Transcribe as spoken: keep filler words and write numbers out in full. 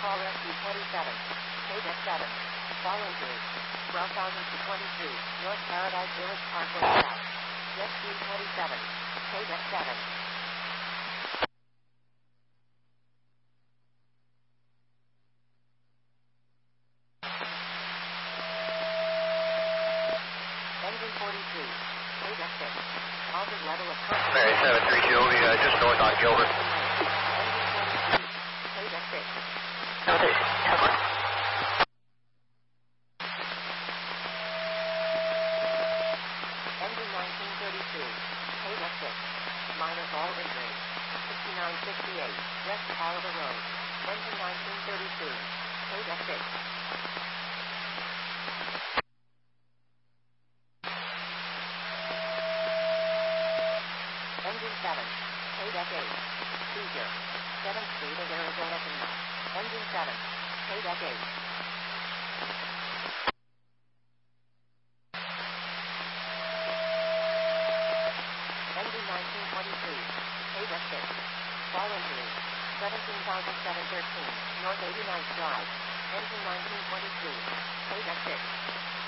Call Rescue twenty-seven. K D E C seven. Fall injury. twelve thousand to twenty-three. North Paradise Village Parkway South. Rescue twenty-seven. K D E C seven. Engine forty-three. K D E C six. Altered level of consciousness. Mary seven three two, uh, just north on Gilbert. Engine forty-three. K D E C six. Noted. Tower. Engine nineteen thirty-two. K D E C six. Minor ball injury. sixty-nine sixty-eight. West Calabar Road. Engine nineteen thirty-two. K D E C six. Engine seven. K D E C eight. Seizure. seventh Street of Arizona Canal. Engine seven. K D E C eight. Engine nineteen twenty-three. K D E C six. Fall injury. seventeen thousand seven hundred thirteen. North eighty-ninth Drive. Engine nineteen twenty-three. K D E C six.